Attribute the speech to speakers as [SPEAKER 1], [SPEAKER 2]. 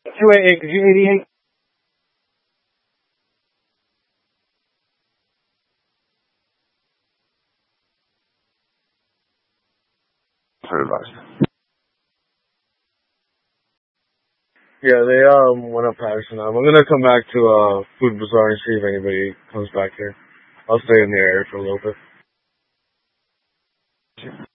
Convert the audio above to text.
[SPEAKER 1] 288, could you 88? Yeah, they went up Patterson. I'm gonna come back to Food Bazaar and see if anybody comes back here. I'll stay in the area for a little bit.